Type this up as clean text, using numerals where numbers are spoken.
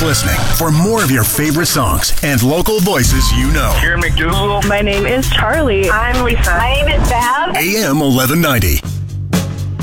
listening for more of your favorite songs and local voices you know. Here, McDougal. My name is Charlie. I'm Lisa. My name is Bev. AM 1190.